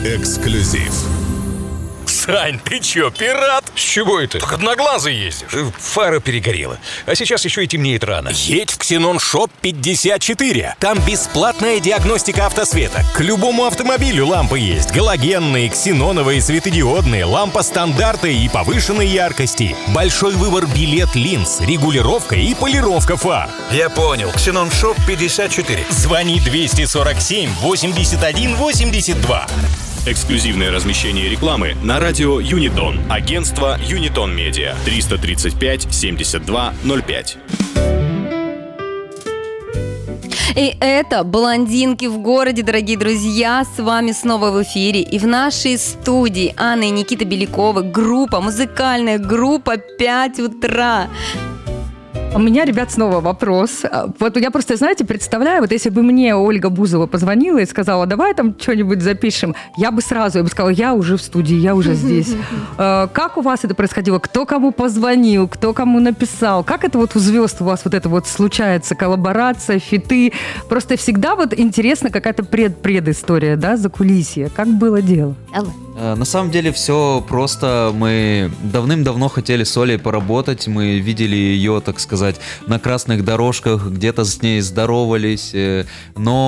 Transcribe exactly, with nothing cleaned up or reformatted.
Эксклюзив. Сань, ты чё, пират? С чего это? Так одноглазый ездишь. Фара перегорела. А сейчас еще и темнеет рано. Едь в Ксенон Шоп пятьдесят четыре. Там бесплатная диагностика автосвета. К любому автомобилю лампы есть. Галогенные, ксеноновые, светодиодные, лампа стандарта и повышенной яркости. Большой выбор билет линз, регулировка и полировка фар. Я понял. Ксенон Шоп пятьдесят четыре. Звони двести сорок семь восемьдесят один восемьдесят два. Эксклюзивное размещение рекламы на радио Юнитон. Агентство Юнитон Медиа. триста тридцать пять семьдесят два ноль пять. И это «Блондинки в городе», дорогие друзья. С вами снова в эфире. И в нашей студии Анна и Никита Беляковы. Группа, музыкальная группа «пять утра». У меня, ребят, снова вопрос. Вот я просто, знаете, представляю, вот если бы мне Ольга Бузова позвонила и сказала, давай там что-нибудь запишем, я бы сразу, я бы сказала, я уже в студии, я уже здесь. Как у вас это происходило? Кто кому позвонил, кто кому написал? Как это вот у звезд у вас вот это вот случается? Коллаборация, фиты? Просто всегда вот интересно какая-то пред-предыстория, да, закулисье. Как было дело? На самом деле все просто. Мы давным-давно хотели с Олей поработать. Мы видели ее, так сказать, на красных дорожках, где-то с ней здоровались. Но